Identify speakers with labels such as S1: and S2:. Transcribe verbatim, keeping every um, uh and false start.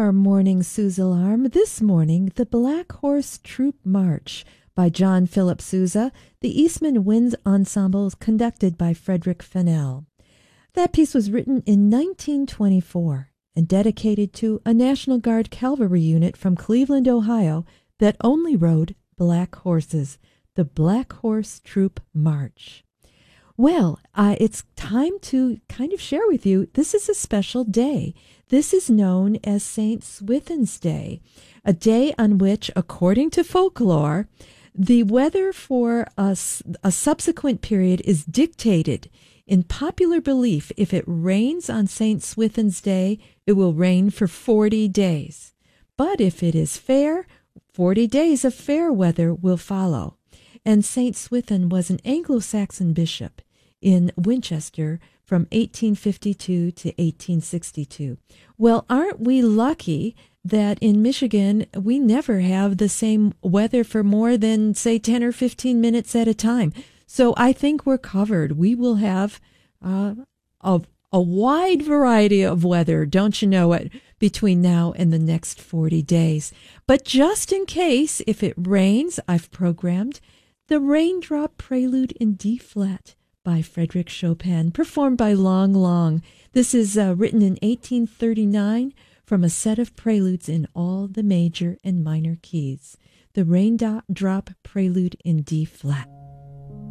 S1: our morning Sousa alarm. This morning, the Black Horse Troop March by John Philip Sousa, the Eastman Wind Ensemble conducted by Frederick Fennell. That piece was written in nineteen twenty-four and dedicated to a National Guard cavalry unit from Cleveland, Ohio that only rode black horses, the Black Horse Troop March. Well, uh, it's time to kind of share with you, this is a special day. This is known as Saint Swithin's Day, a day on which, according to folklore, the weather for a, a subsequent period is dictated. In popular belief, if it rains on Saint Swithin's Day, it will rain for forty days. But if it is fair, forty days of fair weather will follow. And Saint Swithin was an Anglo-Saxon bishop in Winchester from eighteen fifty-two to eighteen sixty-two. Well, aren't we lucky that in Michigan we never have the same weather for more than, say, ten or fifteen minutes at a time? So I think we're covered. We will have uh, a, a wide variety of weather, don't you know it, between now and the next forty days. But just in case, if it rains, I've programmed the Raindrop Prelude in D-flat by Frédéric Chopin, performed by Long Long. This is uh, written in eighteen thirty-nine from a set of preludes in all the major and minor keys. The Raindrop Prelude in D-flat.